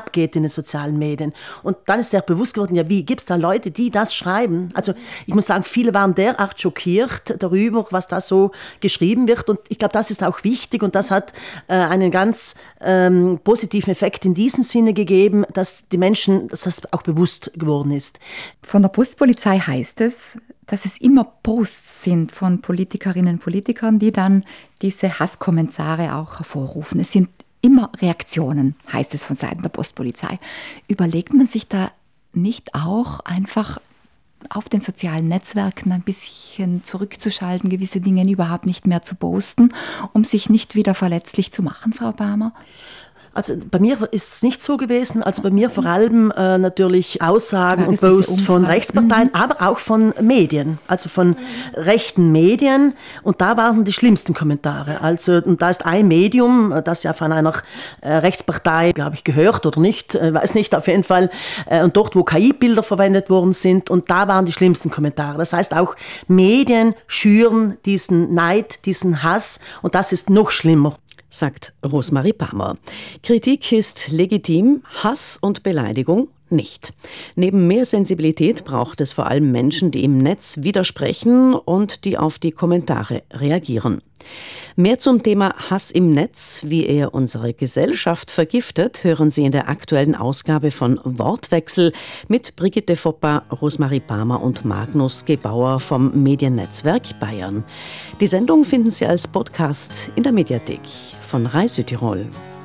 abgeht in den sozialen Medien. Und dann ist sehr bewusst geworden, ja, wie gibt es da Leute, die das schreiben? Also ich muss sagen, viele waren derart schockiert darüber, was da so geschrieben wird. Und ich glaube, das ist auch wichtig und das hat einen ganz positiven Effekt in diesem Sinne gegeben, dass die Menschen, dass das auch bewusst geworden ist. Von der Postpolizei heißt es, dass es immer Posts sind von Politikerinnen und Politikern, die dann diese Hasskommentare auch hervorrufen. Es sind immer Reaktionen, heißt es von Seiten der Postpolizei. Überlegt man sich da nicht auch einfach auf den sozialen Netzwerken ein bisschen zurückzuschalten, gewisse Dinge überhaupt nicht mehr zu posten, um sich nicht wieder verletzlich zu machen, Frau Barmer? Also bei mir ist es nicht so gewesen. Also bei mir vor allem natürlich Aussagen und Posts von Rechtsparteien, aber auch von Medien, also von rechten Medien. Und da waren die schlimmsten Kommentare. Also und da ist ein Medium, das ja von einer Rechtspartei, glaube ich, gehört oder nicht, weiß nicht, auf jeden Fall. Und dort, wo KI-Bilder verwendet worden sind. Und da waren die schlimmsten Kommentare. Das heißt, auch Medien schüren diesen Neid, diesen Hass. Und das ist noch schlimmer, sagt Rosemarie Barmer. Kritik ist legitim, Hass und Beleidigung nicht. Neben mehr Sensibilität braucht es vor allem Menschen, die im Netz widersprechen und die auf die Kommentare reagieren. Mehr zum Thema Hass im Netz, wie er unsere Gesellschaft vergiftet, hören Sie in der aktuellen Ausgabe von Wortwechsel mit Brigitte Foppa, Rosemarie Barmer und Magnus Gebauer vom Mediennetzwerk Bayern. Die Sendung finden Sie als Podcast in der Mediathek von Rai Südtirol.